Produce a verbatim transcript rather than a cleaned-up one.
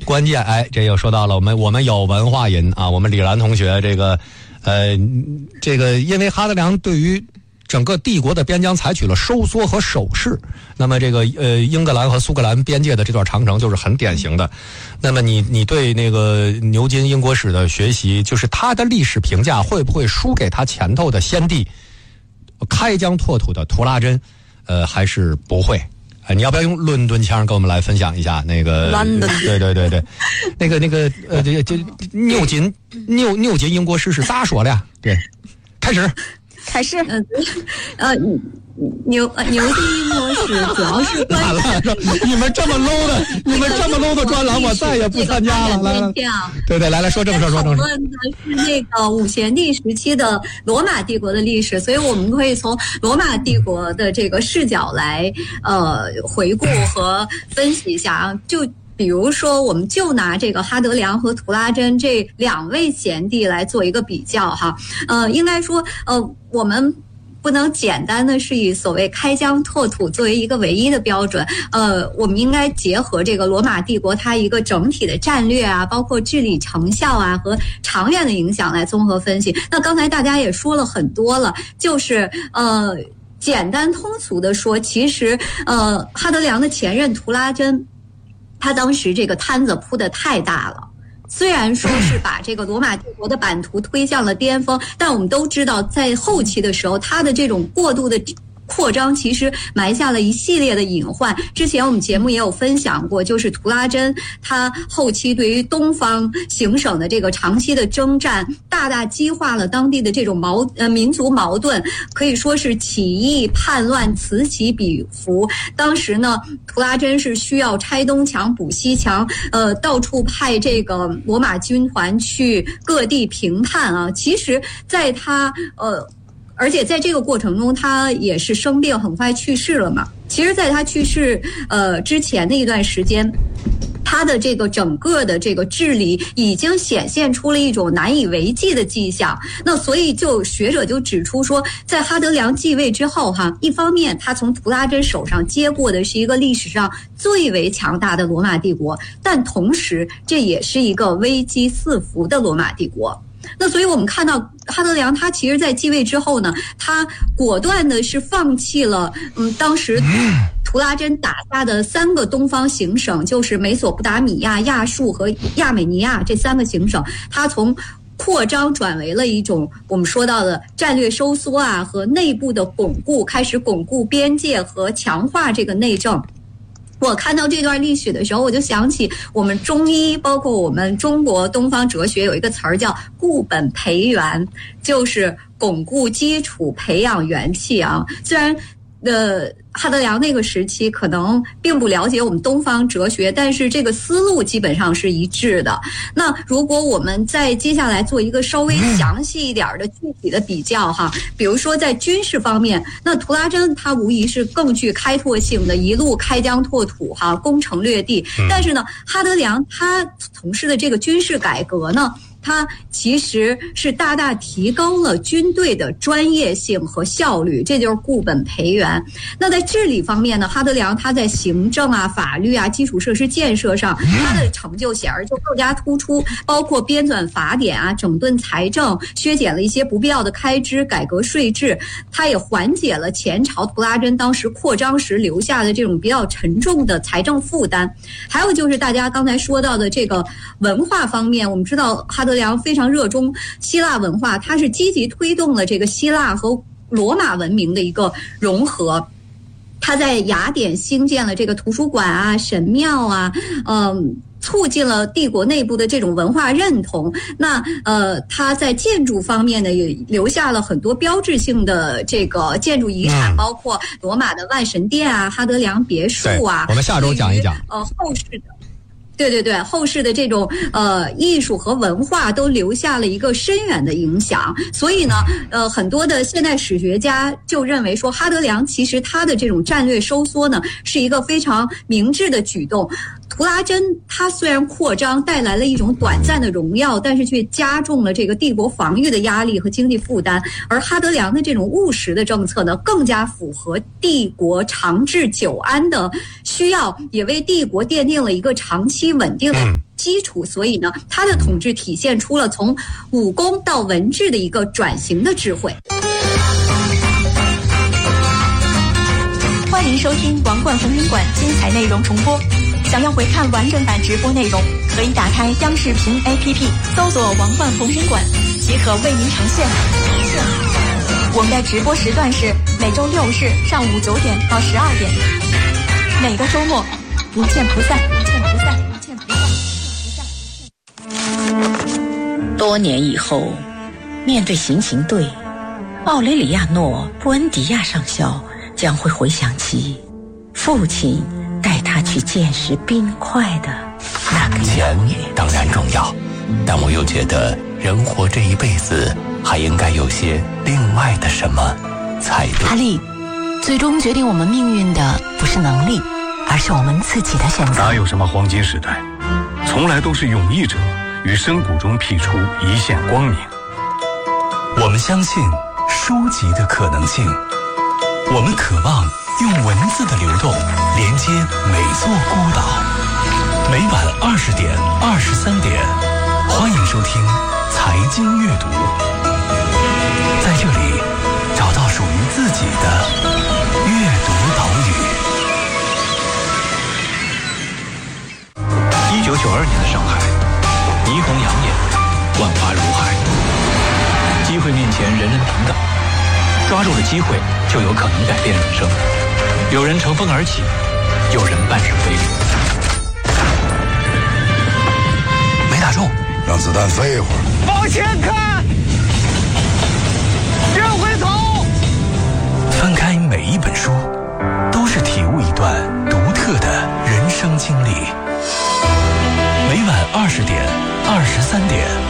关键哎，这又说到了我们我们有文化人啊，我们李兰同学这个呃这个因为哈德良对于整个帝国的边疆采取了收缩和守势，那么这个呃英格兰和苏格兰边界的这段长城就是很典型的。那么你你对那个牛津英国史的学习，就是他的历史评价会不会输给他前头的先帝开疆拓土的图拉真？呃，还是不会？呃，你要不要用伦敦腔跟我们来分享一下那个？对对对对，那个那个呃，这这牛津牛牛津英国史是咋说的呀？对，开始。 开始， 呃，呃，牛牛津英国史主要是完了，你们这么 low 的，你们这么 low 的专栏，我再也不参加了。来来，对对，来来说正事，说正事。 讨论的是那个五贤帝时期的罗马帝国的历史，所以我们可以从罗马帝国的这个视角来呃回顾和分析一下啊，就。比如说，我们就拿这个哈德良和图拉真这两位贤帝来做一个比较哈，呃，应该说，呃，我们不能简单的是以所谓开疆拓土作为一个唯一的标准，呃，我们应该结合这个罗马帝国它一个整体的战略啊，包括治理成效啊和长远的影响来综合分析。那刚才大家也说了很多了，就是呃，简单通俗的说，其实呃，哈德良的前任图拉真。他当时这个摊子铺得太大了，虽然说是把这个罗马帝国的版图推向了巅峰，但我们都知道在后期的时候，他的这种过度的扩张其实埋下了一系列的隐患。之前我们节目也有分享过，就是图拉真他后期对于东方行省的这个长期的征战，大大激化了当地的这种矛呃民族矛盾，可以说是起义叛乱此起彼伏。当时呢，图拉真是需要拆东墙补西墙，呃，到处派这个罗马军团去各地平叛啊。其实，在他呃。而且在这个过程中，他也是生病，很快去世了嘛。其实，在他去世呃之前的一段时间，他的这个整个的这个治理已经显现出了一种难以为继的迹象。那所以就学者就指出说，在哈德良继位之后哈，一方面他从图拉真手上接过的是一个历史上最为强大的罗马帝国，但同时这也是一个危机四伏的罗马帝国。那所以我们看到哈德良他其实在继位之后呢，他果断的是放弃了嗯当时图拉真打下的三个东方行省，就是美索不达米亚、亚述和亚美尼亚这三个行省，他从扩张转为了一种我们说到的战略收缩啊和内部的巩固，开始巩固边界和强化这个内政。我看到这段历史的时候，我就想起我们中医，包括我们中国东方哲学有一个词儿叫固本培元，就是巩固基础，培养元气啊。虽然呃哈德良那个时期可能并不了解我们东方哲学，但是这个思路基本上是一致的。那如果我们再接下来做一个稍微详细一点的具体的比较哈，比如说在军事方面，那图拉真他无疑是更具开拓性的，一路开疆拓土哈，攻城略地。但是呢，哈德良他从事的这个军事改革呢，它其实是大大提高了军队的专业性和效率，这就是固本培元。那在治理方面呢，哈德良他在行政啊、法律啊、基础设施建设上，他的成就显然就更加突出，包括编纂法典啊、整顿财政、削减了一些不必要的开支、改革税制，他也缓解了前朝图拉真当时扩张时留下的这种比较沉重的财政负担。还有就是大家刚才说到的这个文化方面，我们知道哈德良非常热衷希腊文化，他是积极推动了这个希腊和罗马文明的一个融合。他在雅典兴建了这个图书馆啊、神庙啊，嗯，促进了帝国内部的这种文化认同。那呃，他在建筑方面呢，也留下了很多标志性的这个建筑遗产，嗯、包括罗马的万神殿啊、哈德良别墅啊。 我们下周讲一讲。 呃，后世的。对对对，后世的这种呃艺术和文化都留下了一个深远的影响，所以呢，呃，很多的现代史学家就认为说，哈德良其实他的这种战略收缩呢，是一个非常明智的举动。图拉真他虽然扩张带来了一种短暂的荣耀，但是却加重了这个帝国防御的压力和经济负担，而哈德良的这种务实的政策呢，更加符合帝国长治久安的需要，也为帝国奠定了一个长期稳定的基础，所以呢，他的统治体现出了从武功到文治的一个转型的智慧。 欢迎收听王冠红云馆精彩内容重播。想要回看完整版直播内容，可以打开央视频 A P P， 搜索王冠红云馆，即可为您呈现。我们的直播时段是每周六日上午九点到十二点，每个周末不见不散，不见不散，不见不散。 多年以后，面对行刑队，奥雷里亚诺·布恩迪亚上校将会回想起父亲带他去见识冰块的那个钱当然重要，但我又觉得人活这一辈子还应该有些另外的什么才对。 哈利，最终决定我们命运的不是能力，而是我们自己的选择。 哪有什么黄金时代，从来都是勇毅者于深谷中辟出一线光明。 我们相信书籍的可能性，我们渴望用文字的流动连接每座孤岛。每晚二十点、二十三点，欢迎收听财经阅读，在这里找到属于自己的阅读岛屿。 一九九二年的上海，霓虹养眼，万花如海，机会面前人人平等，抓住了机会就有可能改变人生。有人乘风而起，有人半生悲旅。 没打中， 让子弹飞一会儿。 往前看，别回头。 翻开每一本书，都是体悟一段独特的人生经历。每晚二十点、二十三点。